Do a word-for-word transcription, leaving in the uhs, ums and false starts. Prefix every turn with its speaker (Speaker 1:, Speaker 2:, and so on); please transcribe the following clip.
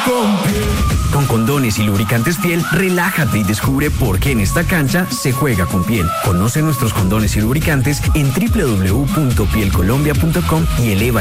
Speaker 1: con Piel.
Speaker 2: Con condones y lubricantes Piel, relájate y descubre por qué en esta cancha se juega con Piel. Conoce nuestros condones y lubricantes en doble u doble u doble u punto piel colombia punto com y eleva